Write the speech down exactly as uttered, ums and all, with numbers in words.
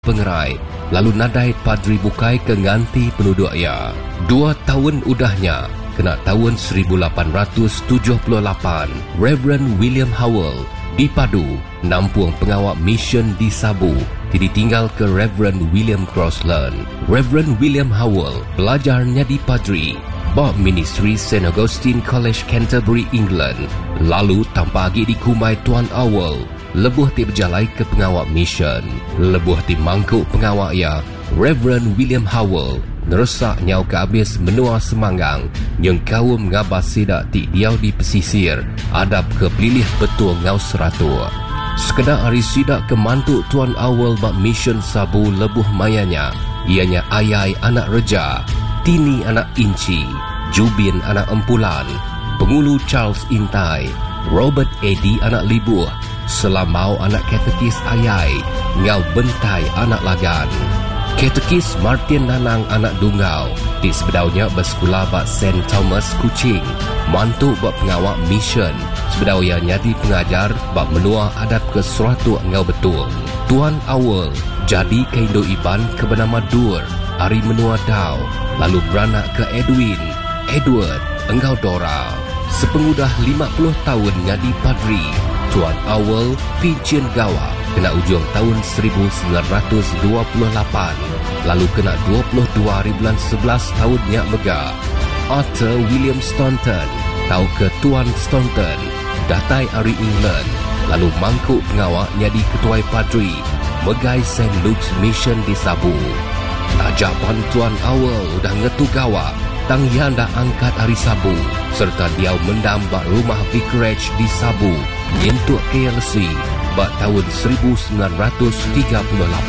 pengerai, lalu nadai Padri Bukai ke nganti penduduk ia. Dua tahun udahnya, kena tahun seribu lapan ratus tujuh puluh lapan, Reverend William Howell dipadu nampung pengawal mission di Sabu, ditinggal ke Reverend William Crossland. Reverend William Howell belajarnya di Padri, Bob Ministry Saint Augustine College Canterbury, England. Lalu tanpa lagi dikumai Tuan Howell, lebuh ti berjalai ke pengawal mission. Lebuh ti mangkuk pengawal ia, Reverend William Howell neresak nyau ke habis menua semanggang yang kaum ngabas sidak ti diau di pesisir adab ke pelilih betul ngau seratua. Sekedar hari sidak ke mantuk Tuan Howell bak mission Sabu lebuh mayanya, ianya Ayai anak Reja, Tini anak Inci, Jubin anak Empulan, Pengulu Charles Intai, Robert Eddy anak Libuh, Selambau anak Katekis Ayai, Ngau Bentai anak Lagan, Katekis Martin Nanang anak Dungau, di sebedaunya bersekolah bak Saint Thomas Kuching, mantu bak pengawal mission, sebedaunya nyadi pengajar bak menua adab ke suatu ngau betul. Tuan Howell jadi ke Indo Iban ke bernama Dur, hari menua Dau, lalu beranak ke Edwin, Edward, Enggau Dora. Sepengudah lima puluh tahun ngadi Padri, Tuan Howell pincin gawa kena ujung tahun seribu sembilan ratus dua puluh lapan, lalu kena dua puluh dua hari bulan sebelas tahunnya mega. Arthur William Staunton tahu ke Tuan Staunton datai hari England, lalu mangkuk pengawaknya di ketuai Padri megai Saint Luke's Mission di Sabu. Tajapan Tuan Howell udah ngetu gawa tang yanda angkat hari Sabu, serta dia mendam bak rumah vicarage di Sabu yentuk K L C bak tahun seribu sembilan ratus tiga puluh lapan.